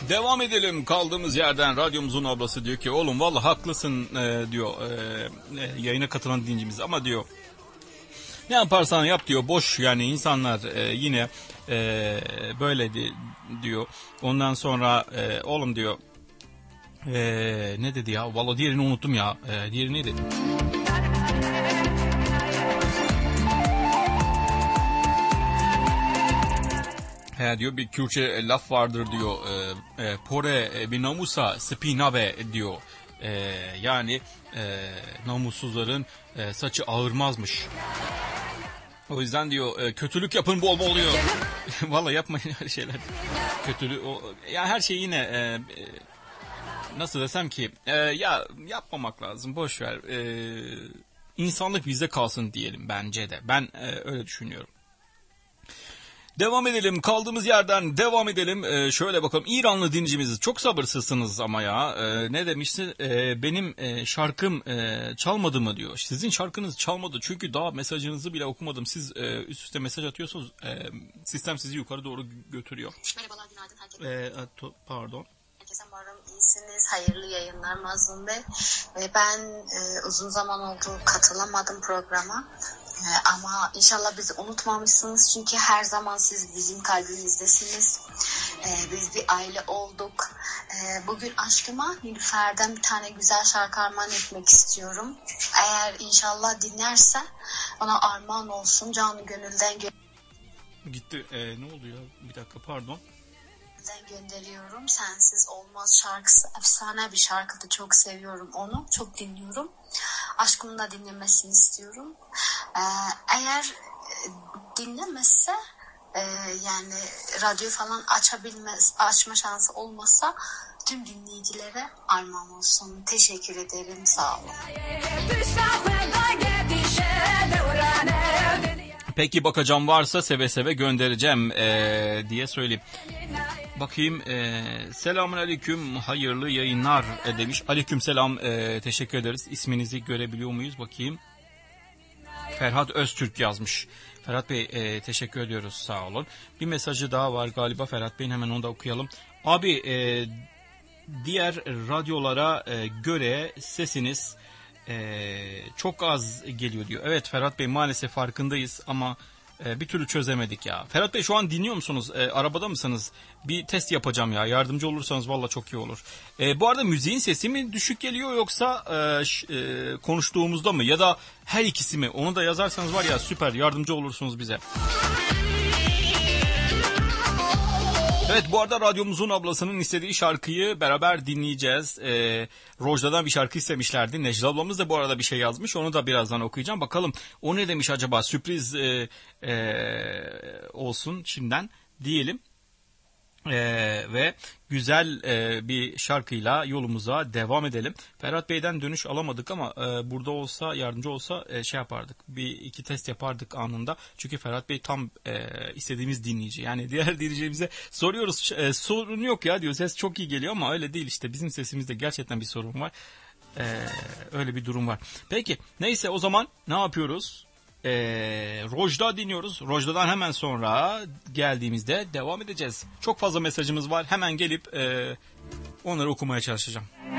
Devam edelim kaldığımız yerden. Radyomuzun ablası diyor ki oğlum vallahi haklısın diyor yayına katılan dinleyicimiz ama diyor ne yaparsan yap diyor boş yani insanlar yine böyle diyor. Ondan sonra oğlum diyor ne dedi ya vallahi diğerini unuttum ya diğeri ne dedi? He diyor bir Kürtçe laf vardır diyor. Pore binamusa spinabe diyor. Yani namussuzların saçı ağırmazmış. O yüzden diyor kötülük yapın bol bol diyor. Vallahi yapmayın her şeyler. Kötülük ya her şey yine nasıl desem ki ya yapmamak lazım. Boş ver. İnsanlık bizde kalsın diyelim bence de. Ben öyle düşünüyorum. Devam edelim. Kaldığımız yerden devam edelim. Şöyle bakalım. İranlı dinleyicimiz çok sabırsızsınız ama ya. Ne demişti? Benim şarkım çalmadı mı diyor. Sizin şarkınız çalmadı. Çünkü daha mesajınızı bile okumadım. Siz üst üste mesaj atıyorsunuz. Sistem sizi yukarı doğru götürüyor. Merhabalar, günaydın herkese. Pardon. Herkese umarım iyisiniz. Hayırlı yayınlar Mazlum Bey. Ben uzun zaman oldu katılamadım programa. Ama inşallah bizi unutmamışsınız çünkü her zaman siz bizim kalbimizdesiniz. Biz bir aile olduk. Bugün aşkıma Nilüfer'den bir tane güzel şarkı armağan etmek istiyorum. Eğer inşallah dinlerse ona armağan olsun. Canı gönülden Gitti. Ne oldu ya? Bir dakika pardon. Gönderiyorum. Sensiz Olmaz şarkısı efsane bir şarkıdı. Çok seviyorum onu. Çok dinliyorum. Aşkımın da dinlemesini istiyorum. Eğer dinlemezse yani radyo falan açma şansı olmazsa tüm dinleyicilere armağan olsun. Teşekkür ederim. Sağ olun. Peki bakacağım varsa seve seve göndereceğim diye söyleyeyim. Bakayım selamun aleyküm hayırlı yayınlar demiş. Aleyküm selam teşekkür ederiz. İsminizi görebiliyor muyuz bakayım. Ferhat Öztürk yazmış. Ferhat Bey teşekkür ediyoruz sağ olun. Bir mesajı daha var galiba Ferhat Bey'in hemen onu da okuyalım. Abi diğer radyolara göre sesiniz çok az geliyor diyor. Evet Ferhat Bey maalesef farkındayız ama bir türlü çözemedik ya. Ferhat Bey şu an dinliyor musunuz? Arabada mısınız? Bir test yapacağım ya. Yardımcı olursanız valla çok iyi olur. Bu arada müziğin sesi mi düşük geliyor yoksa konuştuğumuzda mı? Ya da her ikisi mi? Onu da yazarsanız var ya süper yardımcı olursunuz bize. Evet bu arada radyomuzun ablasının istediği şarkıyı beraber dinleyeceğiz. Rojda'dan bir şarkı istemişlerdi. Necla ablamız da bu arada bir şey yazmış. Onu da birazdan okuyacağım. Bakalım o ne demiş acaba? Sürpriz olsun şimdiden diyelim. Ve güzel bir şarkıyla yolumuza devam edelim. Ferhat Bey'den dönüş alamadık ama burada olsa yardımcı olsa şey yapardık. Bir iki test yapardık anında. Çünkü Ferhat Bey tam istediğimiz dinleyici. Yani diğer dinleyicilerimize soruyoruz sorun yok ya diyor. Ses çok iyi geliyor ama öyle değil işte. Bizim sesimizde gerçekten bir sorun var. Öyle bir durum var. Peki neyse o zaman ne yapıyoruz? Rojda dinliyoruz. Rojda'dan hemen sonra geldiğimizde devam edeceğiz. Çok fazla mesajımız var. Hemen gelip onları okumaya çalışacağım.